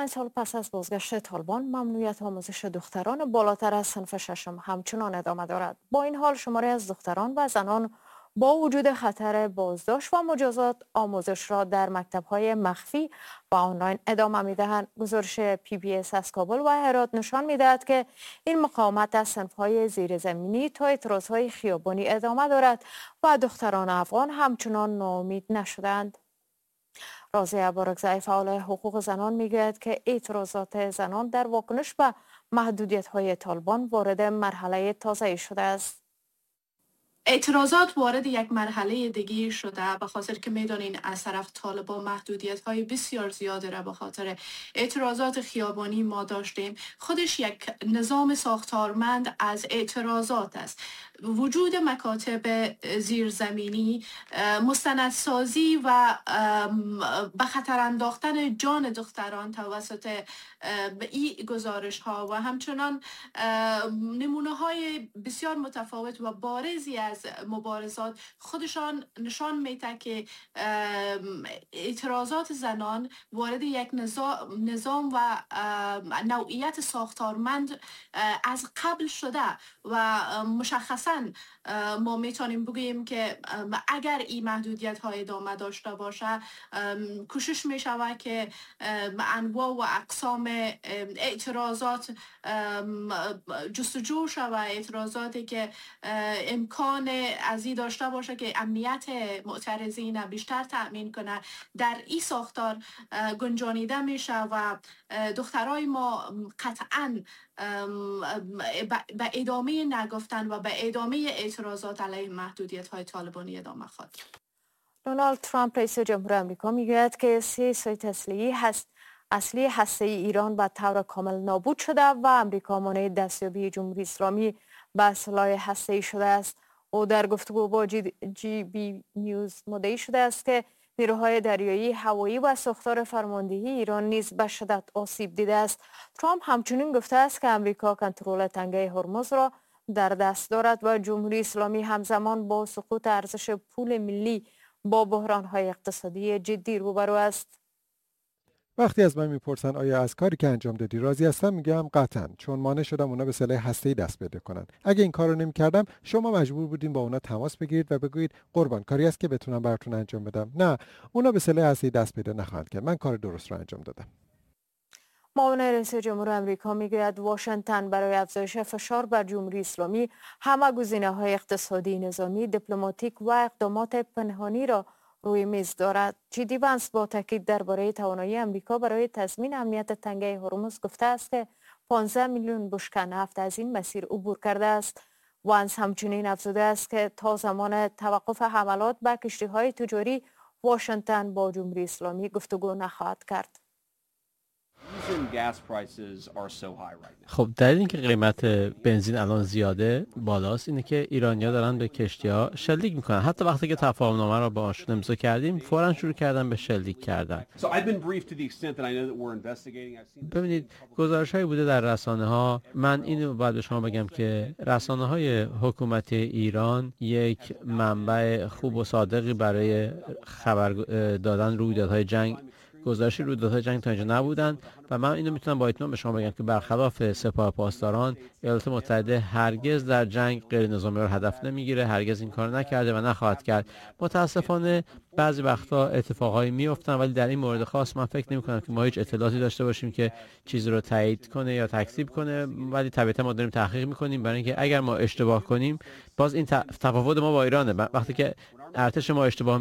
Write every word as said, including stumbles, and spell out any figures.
پنج سال پس از بازگشت طالبان، ممنوعیت آموزش دختران بالاتر از صنف ششم همچنان ادامه دارد. با این حال شماری از دختران و زنان با وجود خطر بازداشت و مجازات آموزش را در مکتب‌های مخفی و آنلاین ادامه می‌دهند. گزارش پی بی اس از کابل و هرات نشان می‌دهد که این مقاومت از صنف‌های زیرزمینی تا اعتراض‌های خیابانی ادامه دارد و دختران افغان همچنان ناامید نشدند. رازیه بارکزئی فعال حقوق زنان میگوید که اعتراضات زنان در واکنش به محدودیت‌های طالبان وارد مرحله تازه‌ای شده است. اعتراضات وارد یک مرحله دیگه شده به خاطر که میدانین از طرف طالبان محدودیت های بسیار زیاده را به خاطر اعتراضات خیابانی ما داشتیم. خودش یک نظام ساختارمند از اعتراضات است. وجود مکاتب زیرزمینی، مستندسازی و به خطر انداختن جان دختران توسط این گزارش ها و همچنان نمونه های بسیار متفاوت و بارزی از مبارزات خودشان نشان میده که اعتراضات زنان وارد یک نظام و نوعیت ساختارمند از قبل شده و مشخصا ما میتونیم بگوییم که اگر این محدودیت های ادامه داشته باشه کوشش میشود که انواع و اقسام اعتراضات جستجو شود، اعتراضاتی که امکان از این داشته باشه که امنیت معترضین بیشتر تأمین کنه در این ساختار گنجانیده میشه و دخترای ما قطعاً به ادامه نگفتن و به ادامه اعتراضات علیه محدودیت های طالبانی ادامه خواهد. دونالد ترامپ رئیس جمهور آمریکا میگوید که سه سایت اصلی هست اصلی هسته ایران به طور کامل نابود شده و آمریکا مانع دستیابی جمهوری اسلامی به سلاح هسته‌ای شده است. او در گفتگو با جی, جی بی نیوز مدعی شده است که نیروهای دریایی، هوایی و ساختار فرماندهی ایران نیز به شدت آسیب دیده است. ترامپ همچنین گفته است که آمریکا کنترل تنگه هرمز را در دست دارد و جمهوری اسلامی همزمان با سقوط ارزش پول ملی با بحران‌های اقتصادی جدی روبرو است. وقتی از من میپرسن آیا از کاری که انجام دادی راضی هستم، میگم قطعاً، چون مانع شدم اونا به سلاح هسته‌ای دست پیدا کنن. اگه این کارو نمی‌کردم شما مجبور بودین با اونا تماس بگیرید و بگویید قربان کاری است که بتونم براتون انجام بدم. نه، اونا به سلاح هسته‌ای دست پیدا نخواهند کرد. من کار درست رو انجام دادم. معاون رئیس جمهور آمریکا میگوید واشنگتن برای افزایش فشار بر جمهوری اسلامی همه گزینه‌های اقتصادی، نظامی، دیپلماتیک و اقدامات پنهانی را روی میز دارد. جدی وانس با تاکید درباره توانایی آمریکا برای تضمین امنیت تنگه هرمز گفته است که پانزده میلیون بشکه نفت از این مسیر عبور کرده است. وانس همچنین افزوده است که تا زمان توقف حملات به کشتی‌های تجاری واشنگتن با جمهوری اسلامی گفتگو نخواهد کرد. خب دلیل اینکه قیمت بنزین الان زیاده بالاست اینه که ایرانی‌ها دارن به کشتی‌ها شلیک میکنن. حتی وقتی که تفاهم‌نامه رو باهاشون امضا کردیم فوراً شروع کردن به شلیک کردن. ببینید گزارش‌هایی بوده در رسانه‌ها. من اینو باید به شما بگم که رسانه‌های حکومتی ایران یک منبع خوب و صادقی برای خبر دادن رویدادهای جنگ گزارشی رویدادهای جنگ تا اینجا نبودن و من اینو میتونم با اطمینان به شما بگم که برخلاف سپاه پاسداران ایالات متحده هرگز در جنگ غیر نظامی رو هدف نمیگیره، هرگز این کار نکرده و نخواهد کرد. متاسفانه بعضی وقتا اتفاقایی میافتن ولی در این مورد خاص من فکر نمی‌کنم که ما هیچ اطلاعاتی داشته باشیم که چیزی رو تایید کنه یا تکذیب کنه، ولی طبیعتا ما داریم تحقیق می‌کنیم برای اینکه اگر ما اشتباه کنیم باز این تفاوت ما با ایرانه. وقتی که ارتش ما اشتباه